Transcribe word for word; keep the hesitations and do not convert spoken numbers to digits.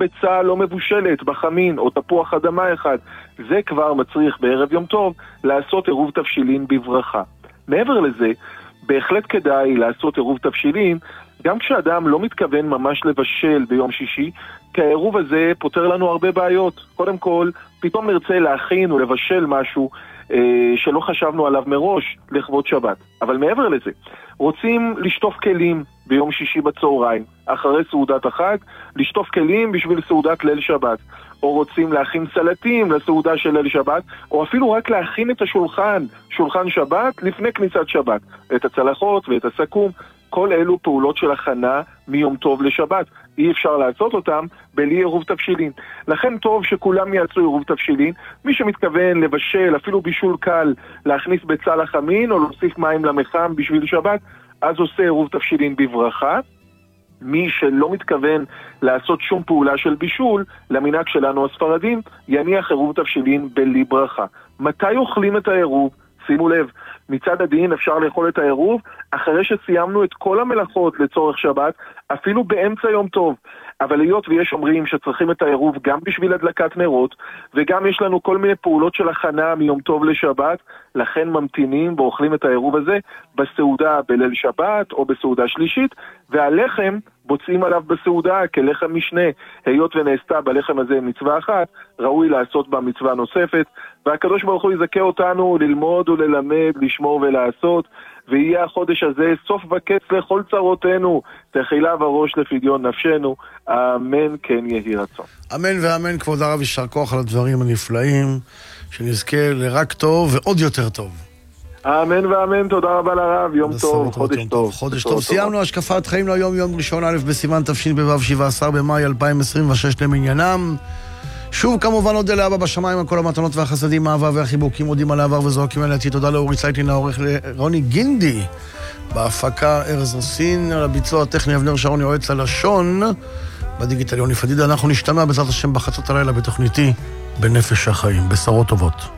ביצה לא מבושלת בחמין או תפוח אדמה אחד. זה כבר מצריך בערב יום טוב לעשות עירוב תבשילין בברכה. מעבר לזה, בהחלט כדאי לעשות עירוב תבשילין גם כשאדם לא מתכוון ממש לבשל ביום שישי, כי העירוב הזה פותר לנו הרבה בעיות. קודם כל, פתאום נרצה להכין או לבשל משהו אה, שלא חשבנו עליו מראש לכבוד שבת. אבל מעבר לזה, רוצים לשטוף כלים ביום שישי בצהריים, אחרי סעודת החג, לשטוף כלים בשביל סעודת ליל שבת. או רוצים להכין סלטים לסעודה של ליל שבת, או אפילו רק להכין את השולחן, שולחן שבת, לפני כניסת שבת. את הצלחות ואת הסכו"ם, כל אלו פעולות של הכנה מיום טוב לשבת. אי אפשר לעשות אותם בלי עירוב תבשילין. לכן טוב שכולם יעשו עירוב תבשילין. מי שמתכוון לבשל, אפילו בישול קל, להכניס ביצה לחמין או להוסיף מים למחם בשביל שבת, אז עושה עירוב תבשילין בברכה. מי שלא מתכוון לעשות שום פעולה של בישול, למנהג שלנו הספרדים, יניח עירוב תבשילין בלי ברכה. מתי אוכלים את העירוב? שימו לב, מצד הדין אפשר לאכול את העירוב אחרי שסיימנו את כל המלאכות לצורך שבת, אפילו באמצע יום טוב. אבל היות ויש אומרים שצריכים את העירוב גם בשביל הדלקת נרות, וגם יש לנו כל מיני פעולות של הכנה מיום טוב לשבת, לכן ממתינים ואוכלים את העירוב הזה בסעודה בליל שבת או בסעודה שלישית, והלחם בוצעים עליו בסעודה כלחם משנה. היות ונעשתה בלחם הזה מצווה אחת, ראוי לעשות בה מצווה נוספת, והקדוש ברוך הוא יזכה אותנו ללמוד וללמד, לשמור ולעשות, ויהיה החודש הזה סוף וקץ לכל צרותינו, תחילה וראש לפדיון נפשנו, אמן כן יהי רצון. אמן ואמן. כבוד הרב, יישר כוח על הדברים הנפלאים, שנזכה לרק טוב ועוד יותר טוב. אמן ואמן, תודה רבה לרב, יום טוב, חודש טוב. חודש טוב. סיימנו השקפת חיים להיום, יום ראשון א' בסיוון תשפ"ו, שבעה עשר במאי אלפיים עשרים ושש למניינם. שוב כמובן עוד אל האבא בשמיים על כל המתנות והחסדים, האהבה והחיבוקים, מודים על העבר וזועקים על העתיד. תודה לאורי צייטלין, העורך, לרוני גינדי בהפקה, ארז רסין, על הביצוע הטכני אבנר שרון, יועץ הלשון בדיגיטל יוני פדידה. אנחנו נשתמע בעזרת השם בחצות הלילה בתוכניתי בנפש החיים. בשורות טובות.